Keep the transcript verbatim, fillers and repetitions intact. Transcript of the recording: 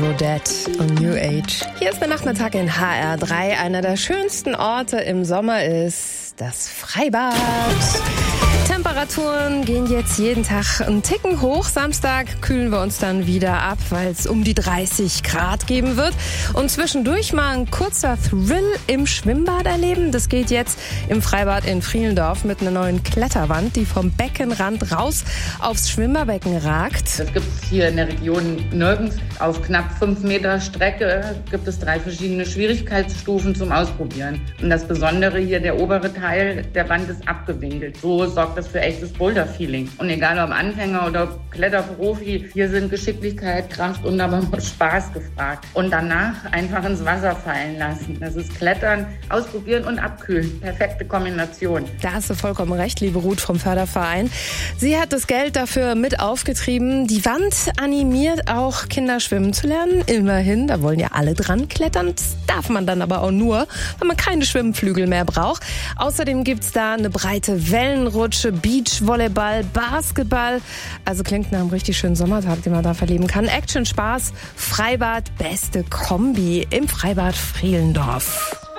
Odette und New Age. Hier ist der Nachmittag in H R drei. Einer der schönsten Orte im Sommer ist das Freibad. Temperaturen gehen jetzt jeden Tag einen Ticken hoch. Samstag kühlen wir uns dann wieder ab, weil es um die dreißig Grad geben wird. Und zwischendurch mal ein kurzer Thrill im Schwimmbad erleben. Das geht jetzt im Freibad in Frielendorf mit einer neuen Kletterwand, die vom Beckenrand raus aufs Schwimmerbecken ragt. Das gibt es hier in der Region nirgends. Auf knapp fünf Meter Strecke gibt es drei verschiedene Schwierigkeitsstufen zum Ausprobieren. Und das Besondere hier, der obere Teil der Wand ist abgewinkelt. So sorgt das für echtes Boulder-Feeling. Und egal ob Anfänger oder Kletterprofi, hier sind Geschicklichkeit, Kraft und aber auch Spaß gefragt. Und danach einfach ins Wasser fallen lassen. Das ist Klettern, ausprobieren und abkühlen. Perfekte Kombination. Da hast du vollkommen recht, liebe Ruth vom Förderverein. Sie hat das Geld dafür mit aufgetrieben. Die Wand animiert auch Kinder schwimmen zu lernen. Immerhin, da wollen ja alle dran klettern. Das darf man dann aber auch nur, wenn man keine Schwimmflügel mehr braucht. Außerdem gibt's da eine breite Wellenrutsche, Beachvolleyball, Basketball. Also klingt nach einem richtig schönen Sommertag, den man da verleben kann. Action, Spaß, Freibad, beste Kombi im Freibad Frielendorf.